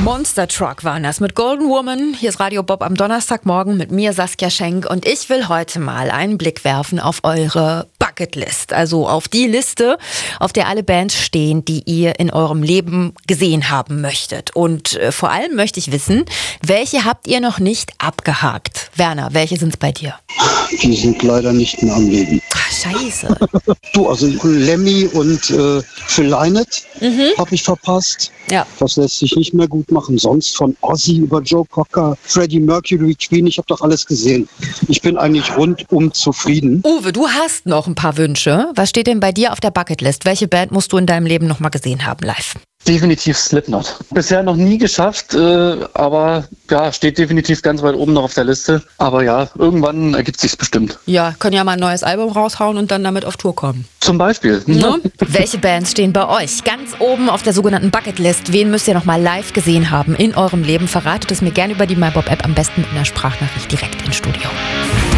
Monster Truck waren das mit Golden Woman. Hier ist Radio Bob am Donnerstagmorgen mit mir, Saskia Schenk. Und ich will heute mal einen Blick werfen auf eure Bucketlist. Also auf die Liste, auf der alle Bands stehen, die ihr in eurem Leben gesehen haben möchtet. Und vor allem möchte ich wissen, welche habt ihr noch nicht abgehakt? Werner, welche sind's bei dir? Die sind leider nicht mehr am Leben. Ach, scheiße. Also Lemmy und Phil Lynott habe ich verpasst. Ja. Das lässt sich nicht mehr gut machen. Sonst von Ozzy über Joe Cocker, Freddie Mercury, Queen, ich habe doch alles gesehen. Ich bin eigentlich rundum zufrieden. Uwe, du hast noch ein paar Wünsche. Was steht denn bei dir auf der Bucketlist? Welche Band musst du in deinem Leben noch mal gesehen haben live? Definitiv Slipknot. Bisher noch nie geschafft, aber ja, steht definitiv ganz weit oben noch auf der Liste. Aber ja, irgendwann ergibt sich's bestimmt. Ja, können ja mal ein neues Album raushauen und dann damit auf Tour kommen. Zum Beispiel. Ne? Welche Bands stehen bei euch ganz oben auf der sogenannten Bucketlist? Wen müsst ihr noch mal live gesehen haben in eurem Leben? Verratet es mir gerne über die MyBob-App, am besten mit einer Sprachnachricht direkt ins Studio.